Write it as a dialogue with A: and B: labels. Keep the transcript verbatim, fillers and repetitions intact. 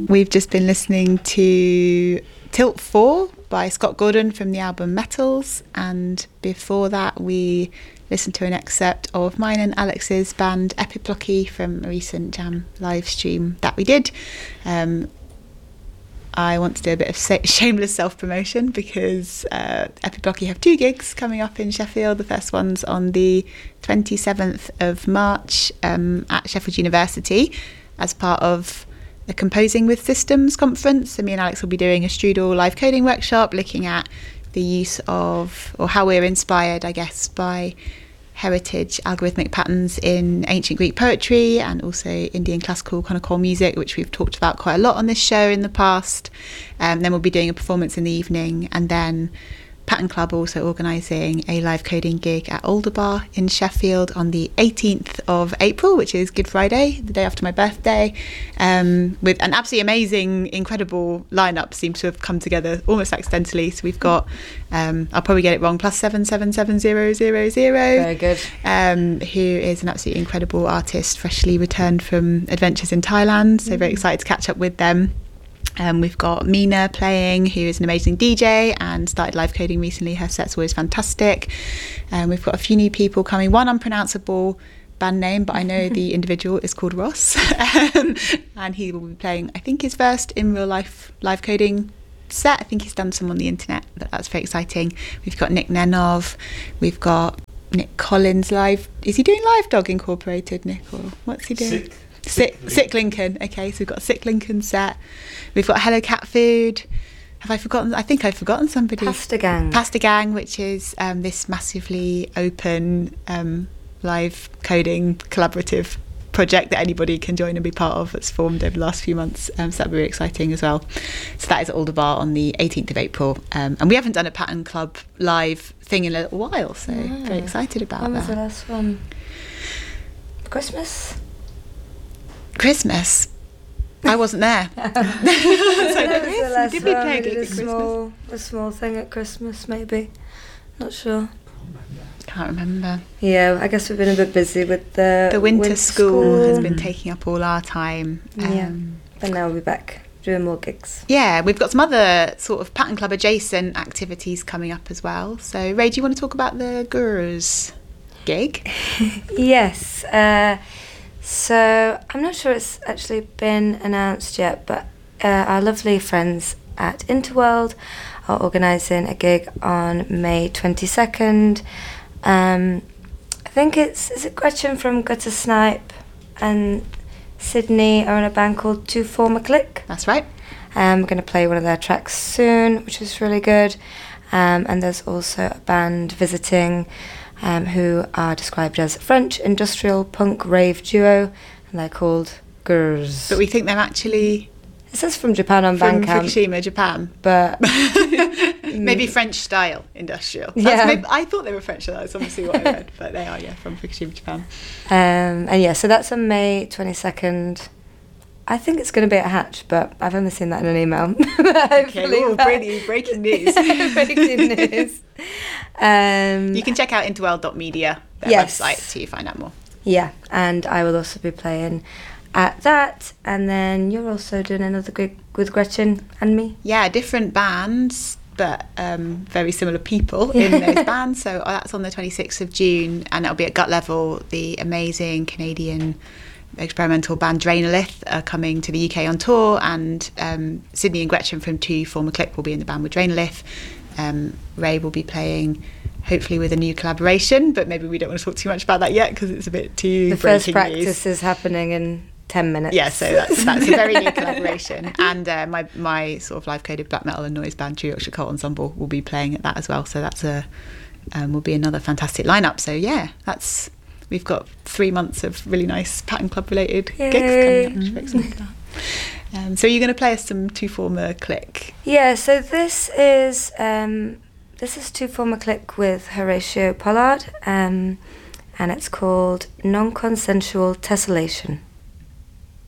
A: we've just been listening to Tilt four by Scott Gordon from the album Metals, and before that we listened to an excerpt of mine and Alex's band Epiplocky from a recent jam live stream that we did. Um, I want to do a bit of shameless self-promotion because uh, Epiplocky have two gigs coming up in Sheffield. The first one's on the twenty-seventh of March um, at Sheffield University as part of the Composing with Systems conference. So me and Alex will be doing a Strudel live coding workshop looking at the use of, or how we're inspired, I guess, by heritage algorithmic patterns in ancient Greek poetry and also Indian classical kind of core music, which we've talked about quite a lot on this show in the past. Um, then we'll be doing a performance in the evening, and then Pattern Club also organising a live coding gig at Alder Bar in Sheffield on the eighteenth of April, which is Good Friday, the day after my birthday, um, with an absolutely amazing, incredible lineup. Seems to have come together almost accidentally. So we've got, um, I'll probably get it wrong, plus seven seven seven zero zero zero.
B: Very good.
A: Um, who is an absolutely incredible artist, freshly returned from adventures in Thailand. So very excited to catch up with them. Um, we've got Mina playing, who is an amazing D J and started live coding recently. Her set's always fantastic. Um, we've got a few new people coming. One unpronounceable band name, but I know the individual is called Ross. um, and he will be playing, I think, his first in real life live coding set. I think he's done some on the internet, but that's very exciting. We've got Nick Nenov. We've got Nick Collins live. Is he doing Live Dog Incorporated, Nick, or what's he doing?
C: Sick.
A: Sick, Sick Lincoln. Okay, so we've got a Sick Lincoln set. We've got Hello Cat Food. Have I forgotten? I think I've forgotten somebody.
B: Pasta Gang.
A: Pasta Gang, which is um, this massively open um, live coding collaborative project that anybody can join and be part of. That's formed over the last few months. Um, so that'll be really exciting as well. So that is at Alder Bar on the eighteenth of April. Um, and we haven't done a Pattern Club live thing in a little while, so
B: Oh.
A: very excited about
B: When was
A: that.
B: the last one? Christmas?
A: Christmas. I wasn't there. so
B: When was the last
A: did we
B: one?
A: play a
B: We
A: gig
B: did a
A: at Christmas?
B: small, a small thing at Christmas, maybe. Not sure.
A: Can't remember.
B: Yeah, I guess we've been a bit busy with the
A: The winter, school,
B: school.
A: has been taking up all our time.
B: Yeah.
A: Um,
B: But now we'll be back doing more gigs.
A: yeah, we've got some other sort of Pattern Club adjacent activities coming up as well. So, Ray, do you want to talk about the Gurus gig?
B: Yes. Uh, so I'm not sure it's actually been announced yet, but uh, our lovely friends at Interworld are organising a gig on May twenty-second. Um, I think it's, is it Gretchen from Gutter Snipe and Sydney are in a band called Two Former Click.
A: That's right.
B: Um, we're going to play one of their tracks soon, which is really good. Um, and there's also a band visiting um, who are described as French industrial punk rave duo, and they're called Gurs.
A: But we think they're actually
B: It says from Japan on
A: from
B: Bandcamp,
A: Fukushima, Japan.
B: but
A: Maybe French style industrial. That's
B: Yeah.
A: maybe, I thought they were French, that's obviously what I read, but they are, yeah, from Fukushima, Japan.
B: um, and yeah, so that's on May twenty-second. I think it's going to be at Hatch, but I've only seen that in an email.
A: Okay, ooh, breaking, breaking news.
B: breaking news. Um,
A: You can check out interworld dot media, their
B: Yes.
A: website, to find out more.
B: Yeah, and I will also be playing at that, and then you're also doing another gig with Gretchen and me.
A: Yeah, different bands, but um, very similar people in those bands. So uh, that's on the twenty-sixth of June, and it'll be at Gut Level. The amazing Canadian experimental band Drainolith are coming to the U K on tour, and um, Sydney and Gretchen from Two Former Click will be in the band with Drainolith. Um, Ray will be playing, hopefully with a new collaboration, but maybe we don't want to talk too much about that yet because it's a bit too
B: The first
A: breaking
B: practice
A: news.
B: is happening in ten minutes.
A: Yeah, so that's that's a very new collaboration. And uh, my my sort of live coded black metal and noise band Trio Yorkshire Cult Ensemble will be playing at that as well. So that's a um, will be another fantastic lineup. So yeah, that's we've got three months of really nice Pattern Club related
B: Yay.
A: gigs coming up. Which is very exciting. Um, so you're going to play us some Two Former Click.
B: Yeah, so this is um, this is Two Former Click with Horatio Pollard, um, and it's called Non-Consensual Tessellation.